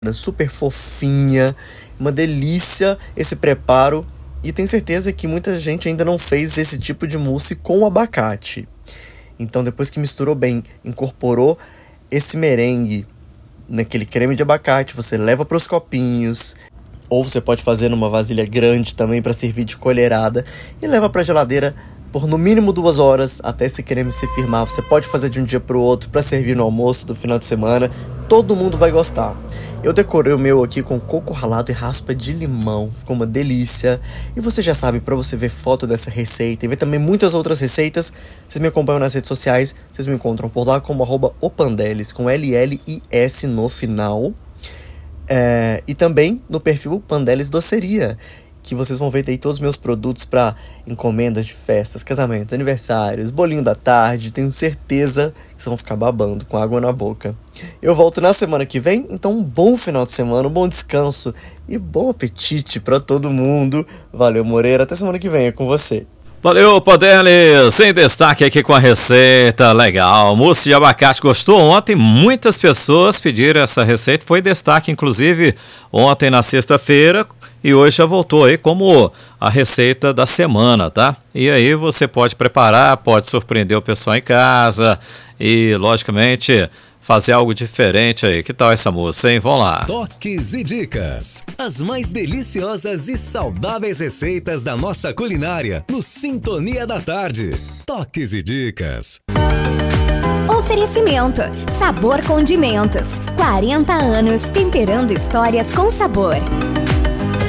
super fofinha, uma delícia esse preparo. E tenho certeza que muita gente ainda não fez esse tipo de mousse com abacate. Então depois que misturou bem, incorporou esse merengue naquele creme de abacate, você leva para os copinhos, ou você pode fazer numa vasilha grande também para servir de colherada e leva para a geladeira por no mínimo 2 horas até esse creme se firmar. Você pode fazer de um dia para o outro para servir no almoço do final de semana. Todo mundo vai gostar. Eu decorei o meu aqui com coco ralado e raspa de limão. Ficou uma delícia. E você já sabe, para você ver foto dessa receita e ver também muitas outras receitas, vocês me acompanham nas redes sociais. Vocês me encontram por lá como @opandelis, com LLIS no final. E também no perfil Pandelis Doceria, que vocês vão ver aí todos os meus produtos para encomendas de festas, casamentos, aniversários, bolinho da tarde. Tenho certeza que vocês vão ficar babando com água na boca. Eu volto na semana que vem, então um bom final de semana, um bom descanso e bom apetite para todo mundo. Valeu, Moreira, até semana que vem, é com você. Valeu, Pandelis, em destaque aqui com a receita, legal, mousse de abacate. Gostou? Ontem muitas pessoas pediram essa receita, foi destaque inclusive ontem na sexta-feira e hoje já voltou aí como a receita da semana, tá? E aí você pode preparar, pode surpreender o pessoal em casa e logicamente fazer algo diferente aí. Que tal essa moça, hein? Vamos lá. Toques e dicas. As mais deliciosas e saudáveis receitas da nossa culinária no Sintonia da Tarde. Toques e dicas. Oferecimento: Sabor Condimentos. 40 anos temperando histórias com sabor.